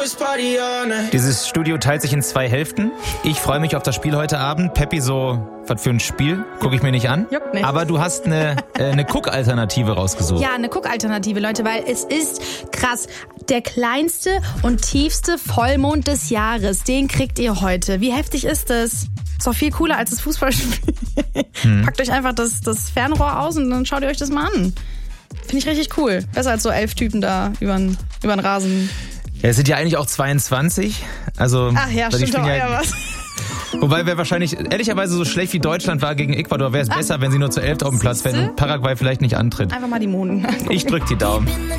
Dieses Studio teilt sich in 2 Hälften. Ich freue mich auf das Spiel heute Abend. Peppi so, was für ein Spiel? Gucke ich mir nicht an. Juckt nicht. Aber du hast eine Cook-Alternative rausgesucht. Ja, eine Cook-Alternative, Leute, weil es ist krass. Der kleinste und tiefste Vollmond des Jahres, den kriegt ihr heute. Wie heftig ist das? Ist doch viel cooler als das Fußballspiel. Packt euch einfach das Fernrohr aus und dann schaut ihr euch das mal an. Finde ich richtig cool. Besser als so 11 Typen da übern Rasen. Ja, es sind ja eigentlich auch 22. Also, ach ja, stimmt doch ja was. Wobei wäre wahrscheinlich, ehrlicherweise so schlecht wie Deutschland war gegen Ecuador, wäre es besser, wenn sie nur zu 11 auf dem Platz wären und Paraguay vielleicht nicht antritt. Einfach mal die Monden angucken. Ich drück die Daumen.